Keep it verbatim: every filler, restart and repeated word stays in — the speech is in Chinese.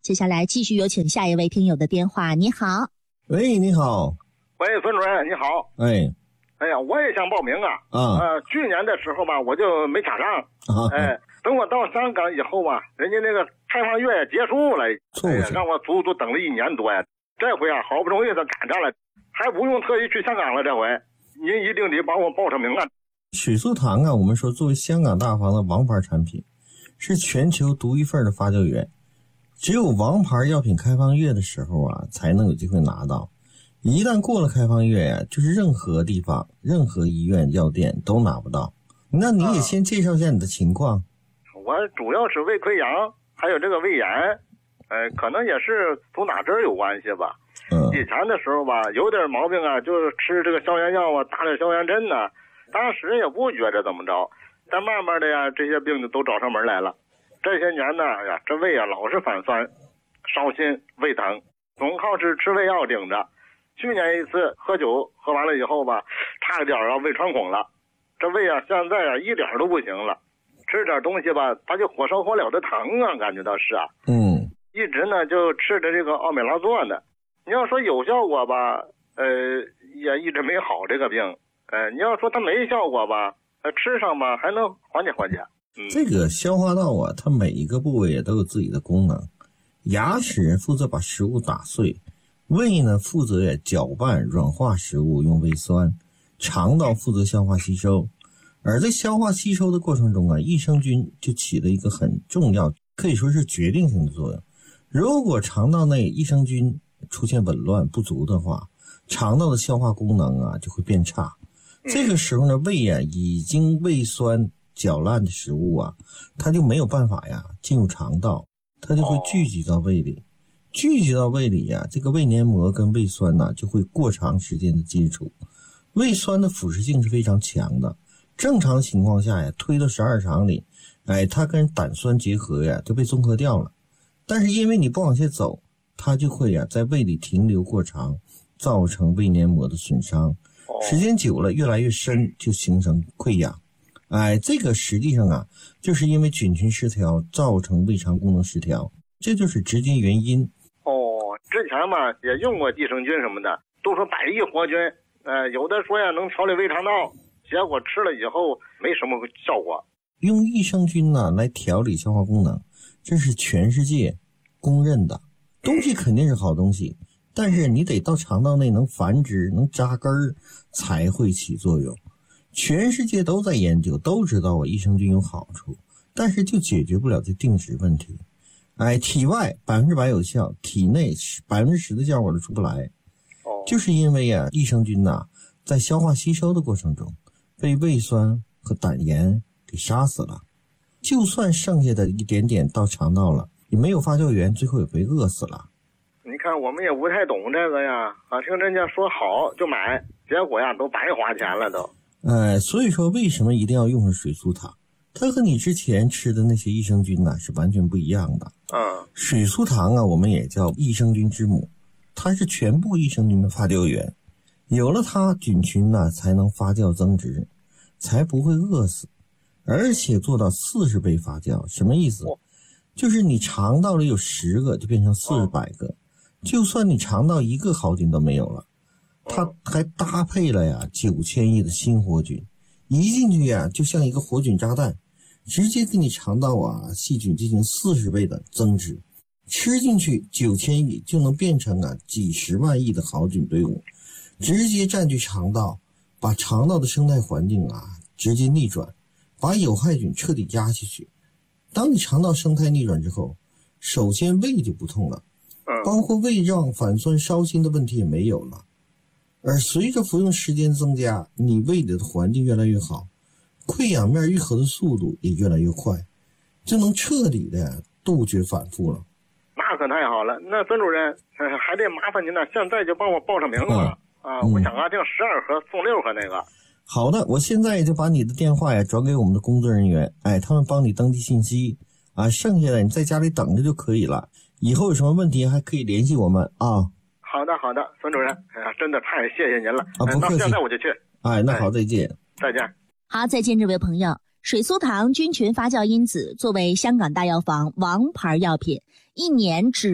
接下来继续有请下一位听友的电话。你好。 喂，你好。 喂，孙主任，你好。 哎， 哎呀，我也想报名啊。 啊。 呃，去年的时候吧，我就没卡上。 啊。 哎，等我到香港以后吧，人家那个开放月结束了，哎呀，让我足足等了一年多呀。这回啊，好不容易才赶上了，还不用特意去香港了。这回您一定得帮我报上名啊。 水素糖啊，我们说作为香港大房的王牌产品，是全球独一份的发酵源，只有王牌药品开放月的时候啊，才能有机会拿到。一旦过了开放月呀、啊，就是任何地方、任何医院、药店都拿不到。那你也先介绍一下你的情况。 啊、我主要是胃溃疡，还有这个胃炎，呃，可能也是从哪针有关系吧。 嗯。 以前的时候吧，有点毛病啊，就是吃这个消炎药啊，打点消炎针呢、啊，当时也不觉着怎么着，但慢慢的呀，这些病就都找上门来了。这些年呢，哎呀，这胃啊老是反酸、烧心、胃疼，总靠是吃胃药顶着。去年一次喝酒喝完了以后吧，差点啊胃穿孔了，这胃啊现在啊一点都不行了，吃点东西吧，它就火烧火燎的疼啊，感觉到是啊。 嗯。 一直呢就吃的这个奥美拉唑呢，你要说有效果吧，呃，也一直没好这个病。呃，你要说它没效果吧，呃，吃上吧还能缓解缓解。嗯， 这个消化道啊，它每一个部位也都有自己的功能。牙齿负责把食物打碎，胃呢负责也搅拌软化食物用胃酸，肠道负责消化吸收。而在消化吸收的过程中啊，益生菌就起了一个很重要，可以说是决定性的作用。如果肠道内益生菌出现紊乱不足的话，肠道的消化功能啊就会变差。这个时候呢，胃啊已经胃酸搅烂的食物啊，它就没有办法呀进入肠道，它就会聚集到胃里。聚集到胃里呀，这个胃黏膜跟胃酸呢就会过长时间的接触。胃酸的腐蚀性是非常强的，正常情况下呀，推到十二肠里，哎，它跟胆酸结合呀，就被中和掉了。但是因为你不往下走，它就会呀在胃里停留过长，造成胃黏膜的损伤。时间久了，越来越深，就形成溃疡。哎，这个实际上啊，就是因为菌群失调造成胃肠功能失调，这就是直接原因。 哦，之前嘛也用过益生菌什么的，都说百益活菌，呃，有的说呀能调理胃肠道，结果吃了以后没什么效果。 用益生菌呢来调理消化功能，这是全世界公认的东西，肯定是好东西。但是你得到肠道内能繁殖能扎根儿才会起作用。全世界都在研究，都知道我益生菌有好处，但是就解决不了这定时问题。哎，体外百分之百有效，体内百分之十的效果都出不来。就是因为啊，益生菌呐、啊，在消化吸收的过程中被胃酸和胆盐给杀死了。就算剩下的一点点到肠道了，也没有发酵源，最后也被饿死了。 你看我们也不太懂这个呀，啊，听人家说好就买，结果呀都白花钱了都。 哎，所以说为什么一定要用上水素糖？它和你之前吃的那些益生菌呢是完全不一样的。 嗯， 水素糖啊，我们也叫益生菌之母，它是全部益生菌的发酵源。有了它，菌群呢才能发酵增殖，才不会饿死，而且做到四十倍发酵。什么意思？就是你肠道里有十个，就变成四百个。就算你肠道一个好菌都没有了，它还搭配了呀九千亿的新活菌，一进去呀就像一个活菌炸弹，直接给你肠道啊细菌进行四十倍的增殖，吃进去九千亿就能变成啊几十万亿的好菌队伍，直接占据肠道，把肠道的生态环境啊直接逆转，把有害菌彻底压下去。当你肠道生态逆转之后，首先胃就不痛了，包括胃胀反酸烧心的问题也没有了。而随着服用时间增加，你胃里的环境越来越好，溃疡面愈合的速度也越来越快，就能彻底的杜绝反复了。 那可太好了。那孙主任、呃、还得麻烦您呢，现在就帮我报上名了、嗯、啊！我想啊订十二盒送六盒那个。 好的，我现在就把你的电话呀转给我们的工作人员，哎，他们帮你登记信息啊，剩下的你在家里等着就可以了。以后有什么问题还可以联系我们啊。 好的好的，孙主任，哎呀，真的太谢谢您了啊！不客气， 那现在我就去。 哎，那好，再见。 再见。 好，再见，这位朋友。水苏糖菌群发酵因子作为香港大药房王牌药品，一年只